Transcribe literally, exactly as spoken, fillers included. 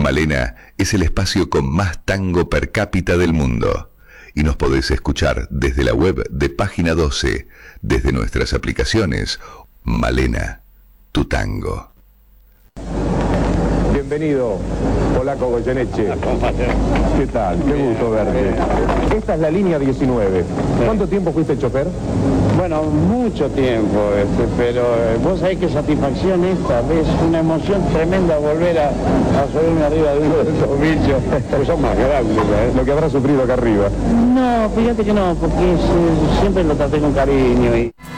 Malena es el espacio con más tango per cápita del mundo. Y nos podés escuchar desde la web de Página doce, desde nuestras aplicaciones. Malena, tu tango. Bienvenido, Polaco Goyeneche. ¿Qué tal? Qué gusto verte. Esta es la línea diecinueve. ¿Cuánto tiempo fuiste chofer? Bueno, mucho tiempo, este, pero eh, vos sabés qué satisfacción esta, es una emoción tremenda volver a, a subirme arriba de uno de esos bichos, que son más grandes, ¿eh? Lo que habrá sufrido acá arriba. No, fíjate que no, porque es, eh, siempre lo traté con cariño y...